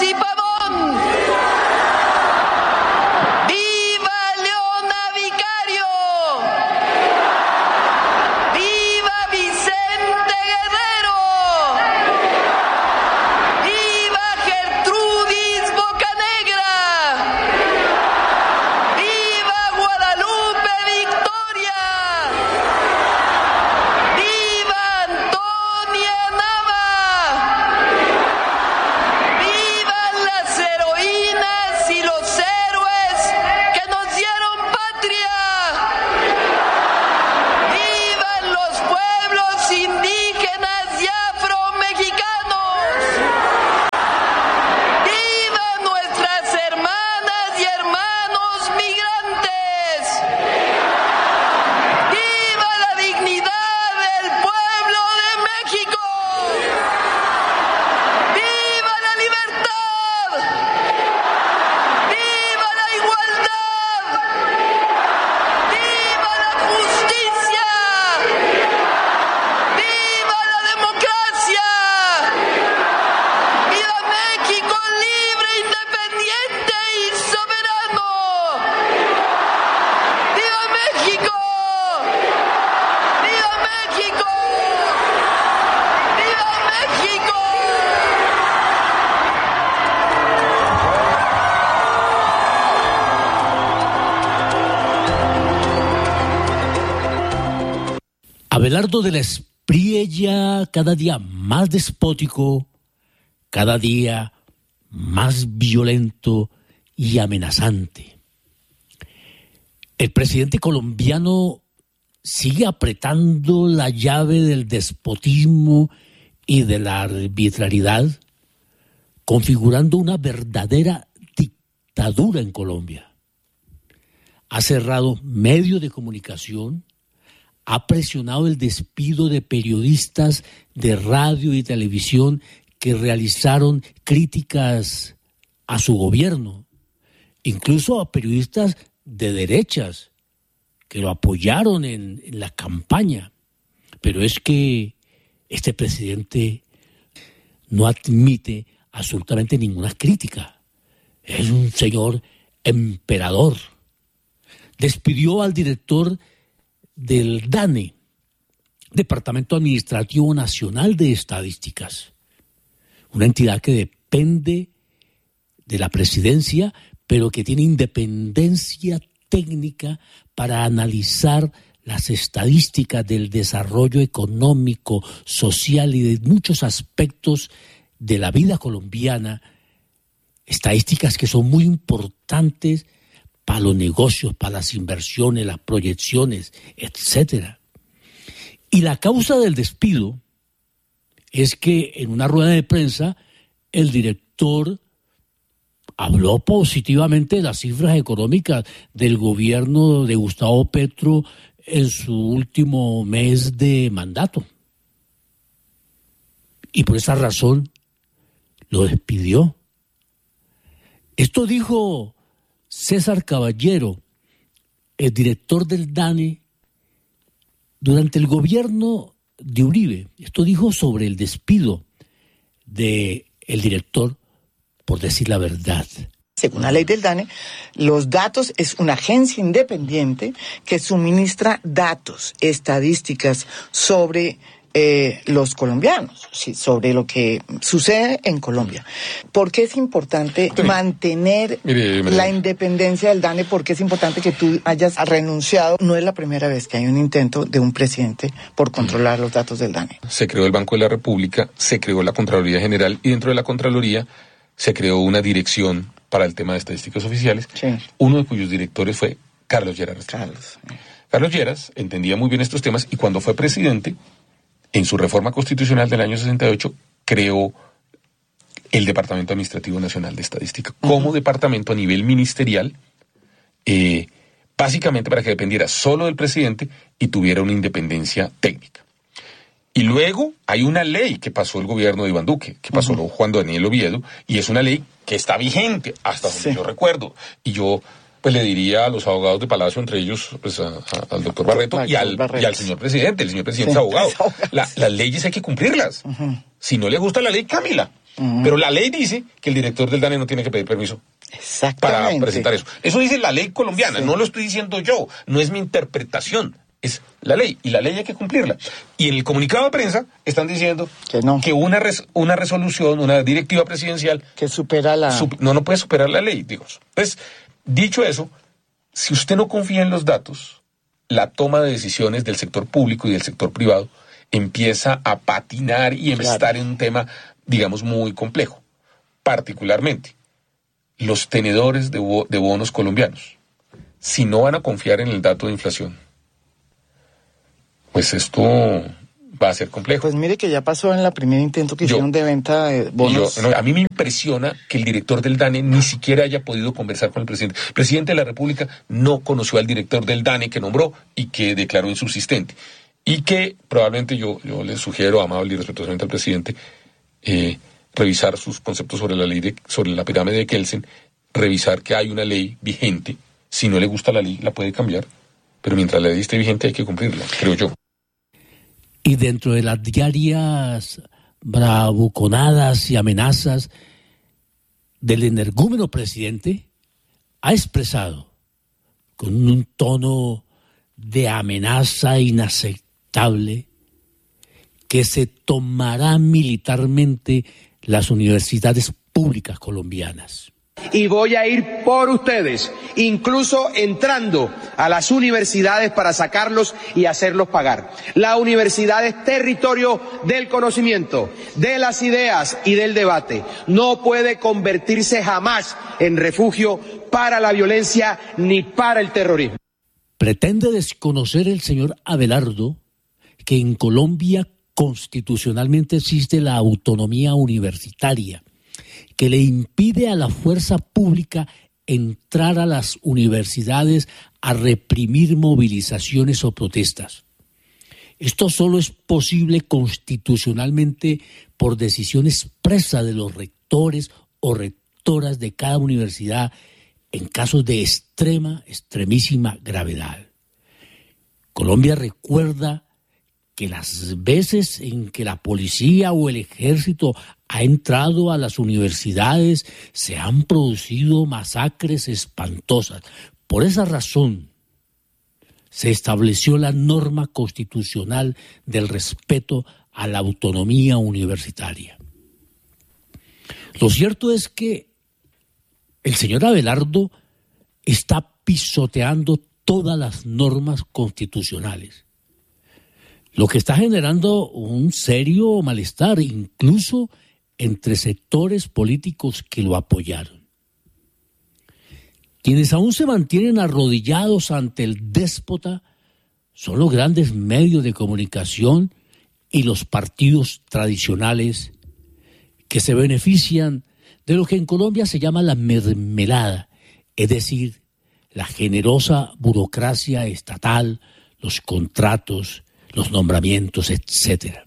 Rosy Pavón. ¡Viva Leona Vicario! ¡Viva Vicente Guerrero! ¡Viva Gertrudis Bocanegra! ¡Viva Guadalupe Victoria! ¡Viva Antonia Nava! ¡Vivan las heroínas y los héroes que nos dieron patria! ¡Vivan los pueblos indígenas y afromexicanos! ¡Vivan nuestras hermanas y hermanos migrantes! ¡Viva la dignidad del pueblo de México! ¡Viva la libertad! ¡Viva la igualdad! ¡Viva la justicia! ¡Viva la democracia! ¡Viva México libre, independiente y soberano! ¡Viva México! ¡Viva México! ¡Viva México! Abelardo de la Espriella, cada día más despótico, cada día más violento y amenazante. El presidente colombiano sigue apretando la llave del despotismo y de la arbitrariedad, configurando una verdadera dictadura en Colombia. Ha cerrado medios de comunicación, ha presionado el despido de periodistas de radio y televisión que realizaron críticas a su gobierno, incluso a periodistas de derechas que lo apoyaron en la campaña. Pero es que este presidente no admite absolutamente ninguna crítica. Es un señor emperador. Despidió al director del DANE, Departamento Administrativo Nacional de Estadísticas, una entidad que depende de la presidencia, pero que tiene independencia técnica para analizar las estadísticas del desarrollo económico, social y de muchos aspectos de la vida colombiana, estadísticas que son muy importantes para los negocios, para las inversiones, las proyecciones, etcétera. Y la causa del despido es que en una rueda de prensa el director habló positivamente de las cifras económicas del gobierno de Gustavo Petro en su último mes de mandato. Y por esa razón lo despidió. Esto dijo César Caballero, el director del DANE, durante el gobierno de Uribe. Esto dijo sobre el despido del director, por decir la verdad. Según la ley del DANE, los datos es una agencia independiente que suministra datos, estadísticas sobre los colombianos, sí, sobre lo que sucede en Colombia. ¿Por qué es importante mantener la independencia del DANE? ¿Por qué es importante que tú hayas renunciado? No es la primera vez que hay un intento de un presidente por controlar los datos del DANE. Se creó el Banco de la República, se creó la Contraloría General y dentro de la Contraloría se creó una dirección para el tema de estadísticas oficiales, sí, uno de cuyos directores fue Carlos Lleras. Carlos Lleras entendía muy bien estos temas y cuando fue presidente, en su reforma constitucional del año 68, creó el Departamento Administrativo Nacional de Estadística como departamento a nivel ministerial, básicamente para que dependiera solo del presidente y tuviera una independencia técnica. Y luego hay una ley que pasó el gobierno de Iván Duque, que pasó Juan Daniel Oviedo, y es una ley que está vigente hasta donde yo recuerdo. Y yo pues le diría a los abogados de Palacio, entre ellos pues al doctor Barreto y al señor presidente. El señor presidente es abogado. Las leyes hay que cumplirlas. Si no le gusta la ley, cámbiala. Pero la ley dice que el director del DANE no tiene que pedir permiso para presentar eso. Eso dice la ley colombiana, no lo estoy diciendo yo, no es mi interpretación, es la ley, y la ley hay que cumplirla. Y en el comunicado de prensa están diciendo que una resolución, una directiva presidencial que supera no puede superar la ley, digo. Entonces, dicho eso, si usted no confía en los datos, la toma de decisiones del sector público y del sector privado empieza a patinar y estar en un tema, digamos, muy complejo. Particularmente, los tenedores de bonos colombianos, si no van a confiar en el dato de inflación, pues esto va a ser complejo. Pues mire que ya pasó en el primer intento que hicieron de venta de bonos. A mí me impresiona que el director del DANE ni siquiera haya podido conversar con el presidente. El presidente de la República no conoció al director del DANE que nombró y que declaró insubsistente. Y que probablemente yo le sugiero, amable y respetuosamente al presidente, revisar sus conceptos sobre la ley sobre la pirámide de Kelsen, revisar que hay una ley vigente. Si no le gusta la ley, la puede cambiar. Pero mientras la ley esté vigente hay que cumplirla, creo yo. Y dentro de las diarias bravuconadas y amenazas del energúmeno presidente, ha expresado con un tono de amenaza inaceptable que se tomará militarmente las universidades públicas colombianas. Y voy a ir por ustedes, incluso entrando a las universidades para sacarlos y hacerlos pagar. La universidad es territorio del conocimiento, de las ideas y del debate. No puede convertirse jamás en refugio para la violencia ni para el terrorismo. Pretende desconocer el señor Abelardo que en Colombia constitucionalmente existe la autonomía universitaria, que le impide a la fuerza pública entrar a las universidades a reprimir movilizaciones o protestas. Esto solo es posible constitucionalmente por decisión expresa de los rectores o rectoras de cada universidad en casos de extremísima gravedad. Colombia recuerda que las veces en que la policía o el ejército ha entrado a las universidades se han producido masacres espantosas. Por esa razón se estableció la norma constitucional del respeto a la autonomía universitaria. Lo cierto es que el señor Abelardo está pisoteando todas las normas constitucionales, lo que está generando un serio malestar, incluso entre sectores políticos que lo apoyaron. Quienes aún se mantienen arrodillados ante el déspota son los grandes medios de comunicación y los partidos tradicionales que se benefician de lo que en Colombia se llama la mermelada, es decir, la generosa burocracia estatal, los contratos, los nombramientos, etcétera.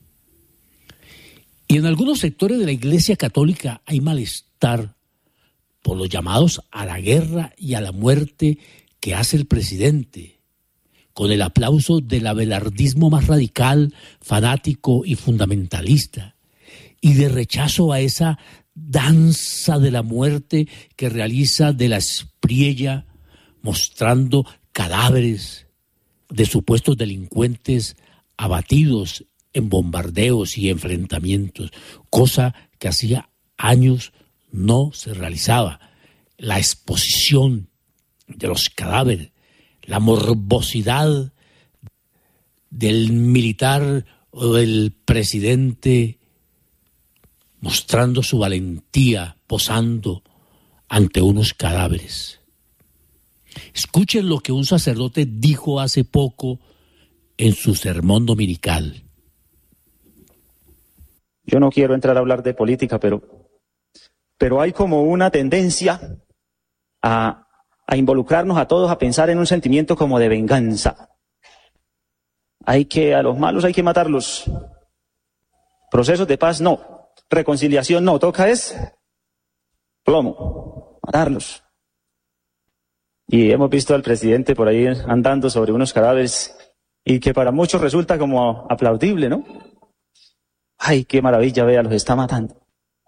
Y en algunos sectores de la Iglesia Católica hay malestar por los llamados a la guerra y a la muerte que hace el presidente, con el aplauso del abelardismo más radical, fanático y fundamentalista, y de rechazo a esa danza de la muerte que realiza de la Espriella, mostrando cadáveres de supuestos delincuentes abatidos en bombardeos y enfrentamientos, cosa que hacía años no se realizaba. La exposición de los cadáveres, la morbosidad del militar o del presidente mostrando su valentía, posando ante unos cadáveres. Escuchen lo que un sacerdote dijo hace poco en su sermón dominical. Yo no quiero entrar a hablar de política, pero hay como una tendencia a involucrarnos a todos, a pensar en un sentimiento como de venganza. A los malos hay que matarlos. Procesos de paz no. Reconciliación no. Toca es plomo, matarlos. Y hemos visto al presidente por ahí andando sobre unos cadáveres y que para muchos resulta como aplaudible, ¿no? Ay, qué maravilla, vea, los está matando.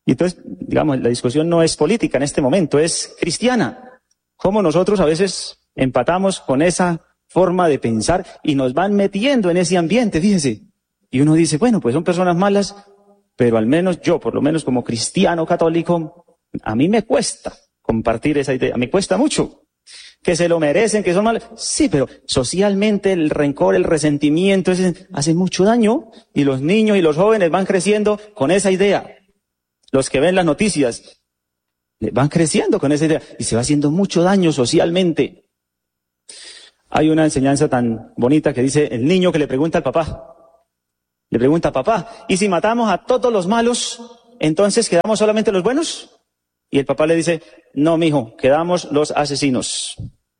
Y entonces, digamos, la discusión no es política en este momento, es cristiana. Cómo nosotros a veces empatamos con esa forma de pensar y nos van metiendo en ese ambiente, fíjese. Y uno dice, bueno, pues son personas malas, pero al menos yo, por lo menos como cristiano católico, a mí me cuesta compartir esa idea, me cuesta mucho. Que se lo merecen, que son malos. Sí, pero socialmente el rencor, el resentimiento, hace mucho daño y los niños y los jóvenes van creciendo con esa idea. Los que ven las noticias van creciendo con esa idea y se va haciendo mucho daño socialmente. Hay una enseñanza tan bonita que dice el niño que le pregunta al papá. Le pregunta, papá, ¿y si matamos a todos los malos, entonces quedamos solamente los buenos? Y el papá le dice, no, mijo, quedamos los asesinos.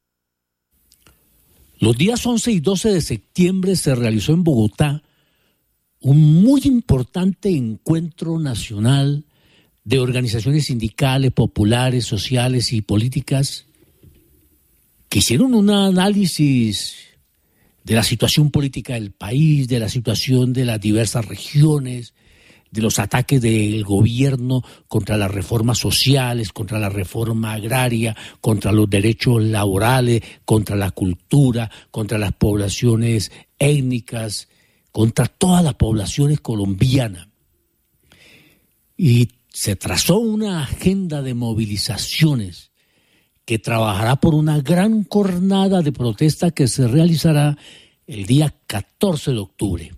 Los días 11 y 12 de septiembre se realizó en Bogotá un muy importante encuentro nacional de organizaciones sindicales, populares, sociales y políticas que hicieron un análisis de la situación política del país, de la situación de las diversas regiones, de los ataques del gobierno contra las reformas sociales, contra la reforma agraria, contra los derechos laborales, contra la cultura, contra las poblaciones étnicas, contra todas las poblaciones colombianas. Y se trazó una agenda de movilizaciones que trabajará por una gran jornada de protesta que se realizará el día 14 de octubre,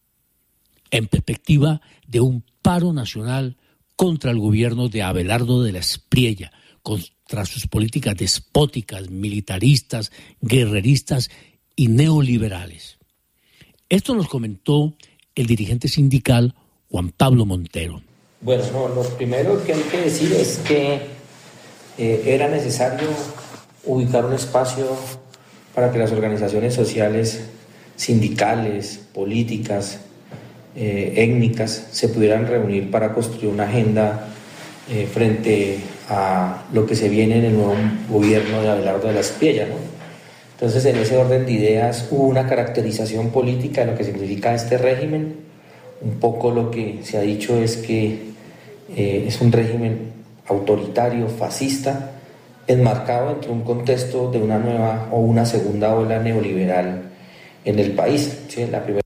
en perspectiva de un paro nacional contra el gobierno de Abelardo de la Espriella, contra sus políticas despóticas, militaristas, guerreristas y neoliberales. Esto nos comentó el dirigente sindical Juan Pablo Montero. Bueno, lo primero que hay que decir es que era necesario ubicar un espacio para que las organizaciones sociales, sindicales, políticas, étnicas se pudieran reunir para construir una agenda frente a lo que se viene en el nuevo gobierno de Abelardo de la Espriella, ¿no? Entonces, en ese orden de ideas hubo una caracterización política de lo que significa este régimen. Un poco lo que se ha dicho es que es un régimen autoritario, fascista, enmarcado entre un contexto de una nueva o una segunda ola neoliberal en el país. ¿Sí?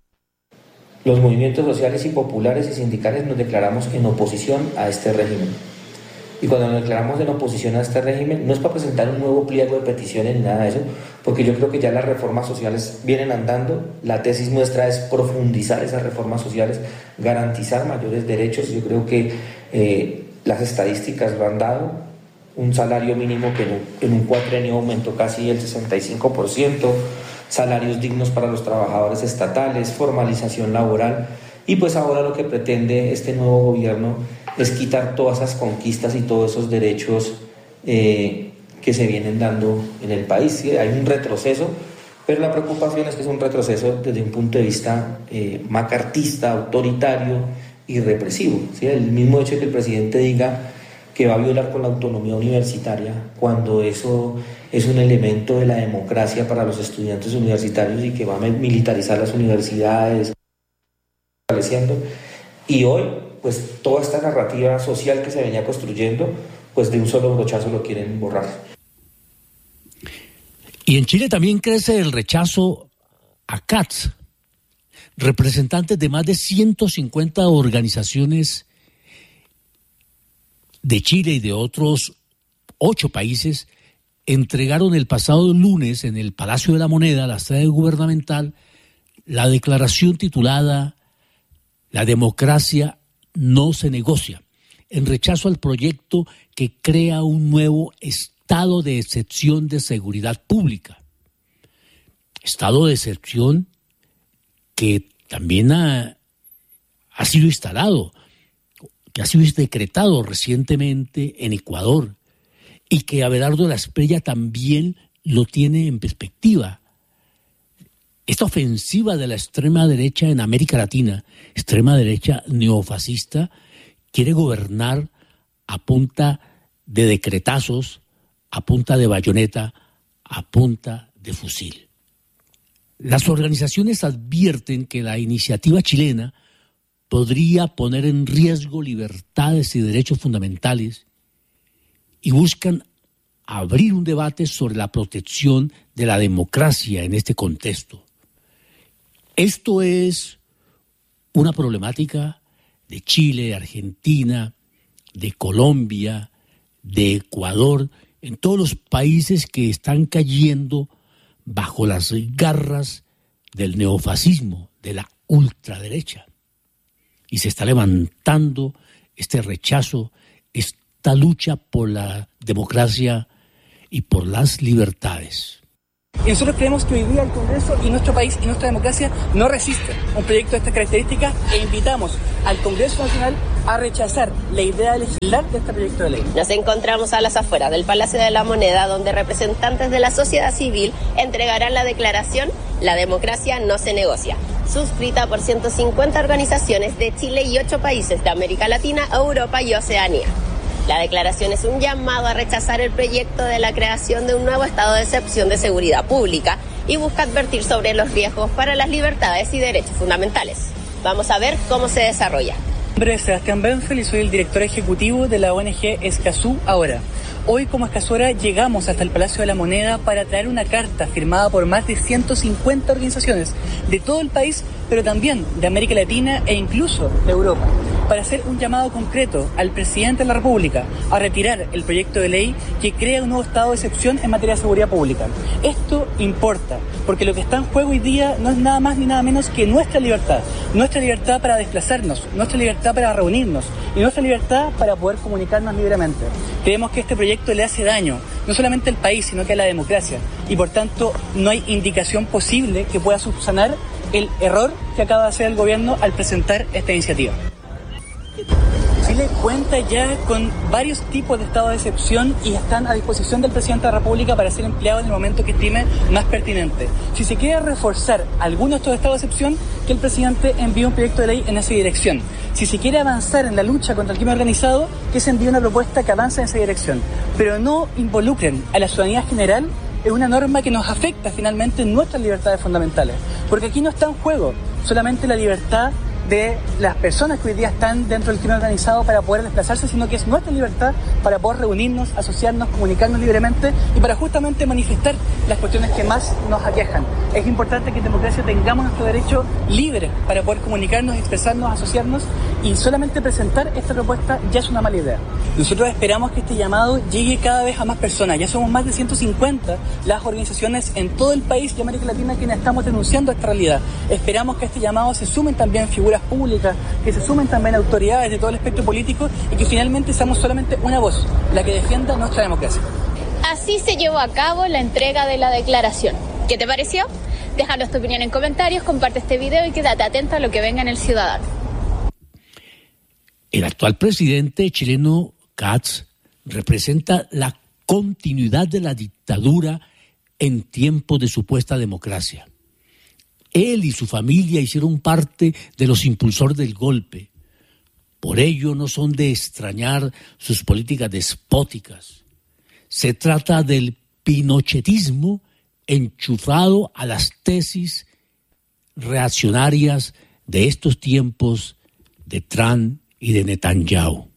Los movimientos sociales y populares y sindicales nos declaramos en oposición a este régimen. Y cuando nos declaramos en oposición a este régimen, no es para presentar un nuevo pliego de peticiones ni nada de eso, porque yo creo que ya las reformas sociales vienen andando. La tesis nuestra es profundizar esas reformas sociales, garantizar mayores derechos. Yo creo que las estadísticas lo han dado. Un salario mínimo que en un cuatrenio aumentó casi el 65%, salarios dignos para los trabajadores estatales, formalización laboral. Y pues ahora lo que pretende este nuevo gobierno es quitar todas esas conquistas y todos esos derechos que se vienen dando en el país. ¿Sí? Hay un retroceso, pero la preocupación es que es un retroceso desde un punto de vista macartista, autoritario y represivo. ¿Sí? El mismo hecho de que el presidente diga que va a violar con la autonomía universitaria, cuando eso es un elemento de la democracia para los estudiantes universitarios y que va a militarizar las universidades, y hoy pues toda esta narrativa social que se venía construyendo, pues de un solo brochazo lo quieren borrar. Y en Chile también crece el rechazo a CATS. Representantes de más de 150 organizaciones de Chile y de otros 8 países entregaron el pasado lunes en el Palacio de la Moneda, la sede gubernamental, la declaración titulada "La democracia no se negocia", en rechazo al proyecto que crea un nuevo estado de excepción de seguridad pública. Estado de excepción que también ha sido instalado, que ha sido decretado recientemente en Ecuador y que Abelardo de la Espriella también lo tiene en perspectiva. Esta ofensiva de la extrema derecha en América Latina, extrema derecha neofascista, quiere gobernar a punta de decretazos, a punta de bayoneta, a punta de fusil. Las organizaciones advierten que la iniciativa chilena podría poner en riesgo libertades y derechos fundamentales y buscan abrir un debate sobre la protección de la democracia en este contexto. Esto es una problemática de Chile, de Argentina, de Colombia, de Ecuador, en todos los países que están cayendo bajo las garras del neofascismo, de la ultraderecha. Y se está levantando este rechazo, esta lucha por la democracia y por las libertades. Y nosotros creemos que hoy día el Congreso y nuestro país y nuestra democracia no resisten un proyecto de estas características e invitamos al Congreso Nacional a rechazar la idea de legislar de este proyecto de ley. Nos encontramos a las afueras del Palacio de la Moneda, donde representantes de la sociedad civil entregarán la declaración La democracia no se negocia, suscrita por 150 organizaciones de Chile y 8 países de América Latina, Europa y Oceanía. La declaración es un llamado a rechazar el proyecto de la creación de un nuevo estado de excepción de seguridad pública y busca advertir sobre los riesgos para las libertades y derechos fundamentales. Vamos a ver cómo se desarrolla. Mi nombre es Sebastián Benfeld y soy el director ejecutivo de la ONG Escazú Ahora. Hoy como Escazora llegamos hasta el Palacio de la Moneda para traer una carta firmada por más de 150 organizaciones de todo el país, pero también de América Latina e incluso de Europa, para hacer un llamado concreto al presidente de la República a retirar el proyecto de ley que crea un nuevo estado de excepción en materia de seguridad pública. Esto importa, porque lo que está en juego hoy día no es nada más ni nada menos que nuestra libertad para desplazarnos, nuestra libertad para reunirnos y nuestra libertad para poder comunicarnos libremente. Creemos que este proyecto le hace daño, no solamente al país, sino que a la democracia, y por tanto no hay indicación posible que pueda subsanar el error que acaba de hacer el gobierno al presentar esta iniciativa. Chile cuenta ya con varios tipos de estado de excepción y están a disposición del presidente de la República para ser empleados en el momento que estime más pertinente. Si se quiere reforzar alguno de estos estados de excepción, que el presidente envíe un proyecto de ley en esa dirección. Si se quiere avanzar en la lucha contra el crimen organizado, que se envíe una propuesta que avance en esa dirección. Pero no involucren a la ciudadanía general en una norma que nos afecta finalmente en nuestras libertades fundamentales. Porque aquí no está en juego solamente la libertad de las personas que hoy día están dentro del crimen organizado para poder desplazarse, sino que es nuestra libertad para poder reunirnos, asociarnos, comunicarnos libremente y para justamente manifestar las cuestiones que más nos aquejan. Es importante que en democracia tengamos nuestro derecho libre para poder comunicarnos, expresarnos, asociarnos, y solamente presentar esta propuesta ya es una mala idea. Nosotros esperamos que este llamado llegue cada vez a más personas. Ya somos más de 150 las organizaciones en todo el país y América Latina quienes estamos denunciando esta realidad. Esperamos que a este llamado se sumen también figuras públicas, que se sumen también autoridades de todo el espectro político y que finalmente seamos solamente una voz, la que defienda nuestra democracia. Así se llevó a cabo la entrega de la declaración. ¿Qué te pareció? Déjanos tu opinión en comentarios, comparte este video y quédate atento a lo que venga en El Ciudadano. El actual presidente chileno, Kast, representa la continuidad de la dictadura en tiempos de supuesta democracia. Él y su familia hicieron parte de los impulsores del golpe. Por ello no son de extrañar sus políticas despóticas. Se trata del pinochetismo enchufado a las tesis reaccionarias de estos tiempos de Trump y de Netanyahu.